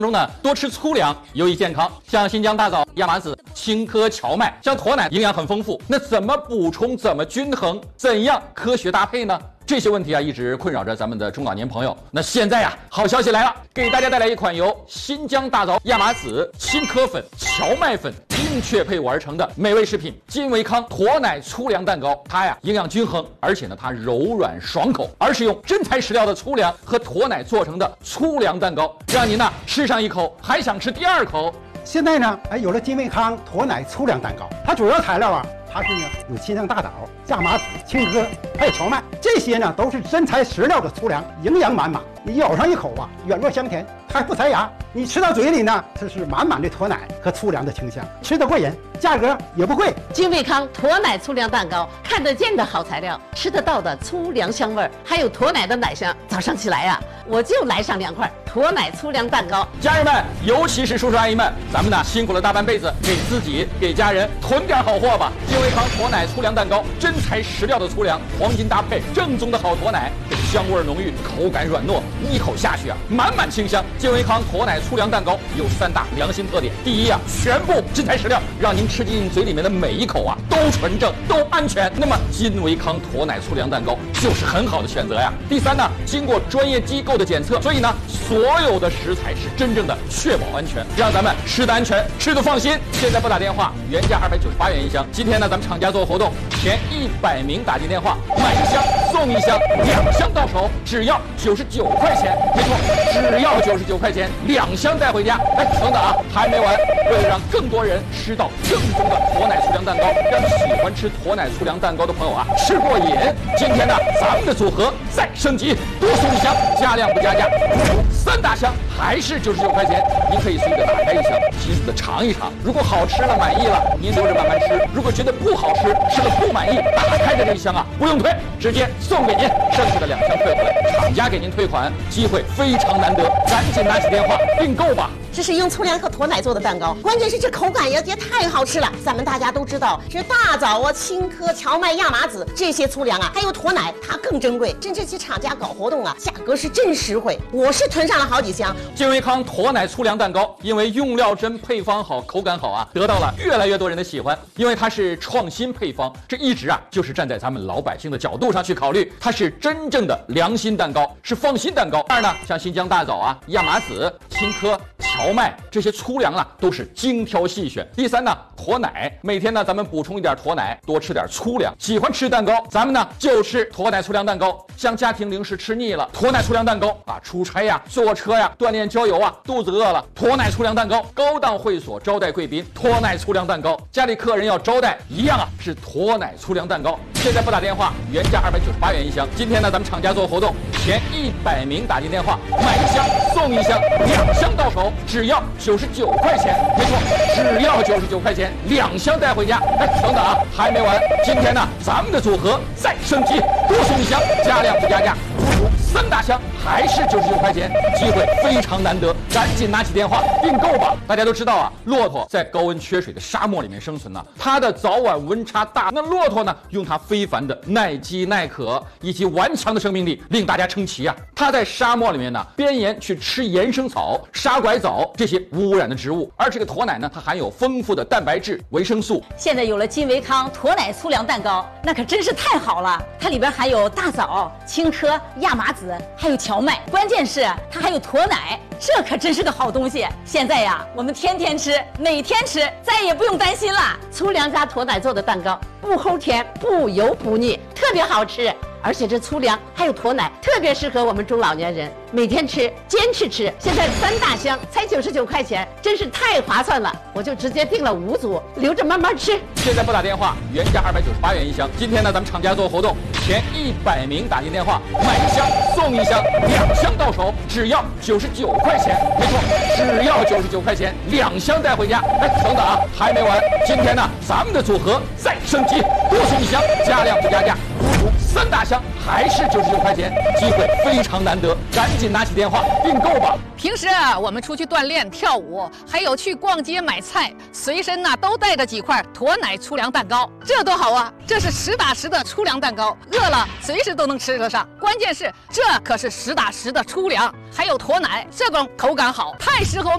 中呢，多吃粗粮有益健康，像新疆大枣、亚麻籽、青稞、荞麦，像驼奶营养很丰富。那怎么补充？怎么均衡？怎样科学搭配呢？这些问题啊，一直困扰着咱们的中老年朋友。那现在呀，好消息来了，给大家带来一款由新疆大枣、亚麻籽、青稞粉、荞麦粉精确配伍而成的美味食品——金维康驼奶粗粮蛋糕。它呀，营养均衡，而且呢，它柔软爽口，而是用真材实料的粗粮和驼奶做成的粗粮蛋糕，让您呢吃上一口还想吃第二口。 现在呢，有了金维康驼奶粗粮蛋糕，它主要材料啊，它是呢有新疆大枣、亚麻籽、青稞还有荞麦，这些呢都是真材实料的粗粮，营养满满。你咬上一口啊，软糯香甜，还不塞牙。你吃到嘴里呢，这是满满的驼奶和粗粮的清香，吃得过瘾，价格也不贵。 金维康驼奶粗粮蛋糕，看得见的好材料，吃得到的粗粮香味儿，还有驼奶的奶香。早上起来呀，我就来上2块驼奶粗粮蛋糕。 家人们，尤其是叔叔阿姨们，咱们呢辛苦了大半辈子，给自己给家人囤点好货吧。金维康驼奶粗粮蛋糕，真材实料的粗粮，黄金搭配，正宗的好驼奶，这个香味浓郁，口感软糯，一口下去啊，满满清香。金维康驼奶粗粮蛋糕有3大良心特点：第一啊，全部真材实料，让您吃进嘴里面的每一口啊都纯正、都安全。那么金维康驼奶粗粮蛋糕就是很好的选择呀。第三呢，经过专业机构的检测，所以呢，所有的食材是真正的确保安全，让咱们吃得安全，吃得放心。现在拨打电话，原价298元一箱。今天呢，咱们厂家做活动，前100名打进电话，买1箱送1箱，2箱到手只要99块钱。没错，只要99块钱，2箱带回家。哎，等等啊，还没完！为了让更多人吃到正宗的驼奶粗粮蛋糕，让喜欢吃驼奶粗粮蛋糕的朋友啊吃过瘾，今天呢，咱们的组合再升级，多送1箱，加量不加价，3大箱还是99块钱。您可以随意的打开1箱，细细的尝一尝。如果好吃了、满意了，您留着慢慢吃；如果觉得不好吃、吃了不满意，打开的这1箱啊，不用退，直接送给您，剩下的2箱退回来，厂家给您退款，机会非常难得，赶紧拿起电话订购吧。 这是用粗粮和驼奶做的蛋糕，关键是这口感也太好吃了。咱们大家都知道，这大枣啊、青稞、荞麦、亚麻籽这些粗粮啊，还有驼奶，它更珍贵。跟这些厂家搞活动啊，价格是真实惠。我是囤上了好几箱。 金维康驼奶粗粮蛋糕，因为用料真、配方好、口感好啊，得到了越来越多人的喜欢。因为它是创新配方，这一直啊就是站在咱们老百姓的角度上去考虑，它是真正的良心蛋糕，是放心蛋糕。二呢，像新疆大枣啊、亚麻籽、青稞、荞麦这些粗粮啊，都是精挑细选。第三呢，驼奶，每天呢咱们补充一点驼奶，多吃点粗粮。喜欢吃蛋糕，咱们呢就吃驼奶粗粮蛋糕。像家庭零食吃腻了，驼奶粗粮蛋糕啊，出差呀、坐车呀、锻炼郊游啊，肚子饿了，驼奶粗粮蛋糕。高档会所招待贵宾，驼奶粗粮蛋糕。家里客人要招待，一样啊是驼奶粗粮蛋糕。现在拨打电话，原价298元一箱。今天呢，咱们厂家做活动，前100名打进电话，买1箱送1箱，2箱到手只要99块钱。没错，只要99块钱，2箱带回家。哎，等等啊，还没完！今天呢，咱们的组合再升级，多送1箱，加量不加价，3大箱还是99块钱，机会非常难得，赶紧拿起电话订购吧！大家都知道啊，骆驼在高温缺水的沙漠里面生存呢，它的早晚温差大，那骆驼呢，用它非凡的耐饥耐渴以及顽强的生命力，令大家称奇啊！它在沙漠里面呢，边沿去吃岩生草、沙拐枣这些无污染的植物，而这个驼奶呢，它含有丰富的蛋白质、维生素。 现在有了金维康驼奶粗粮蛋糕，那可真是太好了！它里边含有大枣、青稞、亚麻籽，还有荞麦，关键是它还有驼奶，这可真是个好东西。现在呀，我们天天吃，每天吃，再也不用担心了。 粗粮加驼奶做的蛋糕，不齁甜，不油不腻，特别好吃。而且这粗粮还有驼奶，特别适合我们中老年人每天吃，坚持吃。现在3大箱才99块钱，真是太划算了。我就直接订了5组，留着慢慢吃。 现在拨打电话，原价298元一箱。今天呢，咱们厂家做活动，前100名打进电话，买1箱送1箱，2箱到手只要99块钱。没错，只要99块钱，2箱带回家。哎，等等啊，还没完！今天呢，咱们的组合再升级，多送1箱，加量不加价，3大箱还是99块钱，机会非常难得，赶紧拿起电话订购吧！ 平时啊，我们出去锻炼、跳舞，还有去逛街买菜，随身呢都带着几块驼奶粗粮蛋糕，这多好啊！这是实打实的粗粮蛋糕，饿了随时都能吃得上。关键是这可是实打实的粗粮，还有驼奶，这种口感好，太适合我们。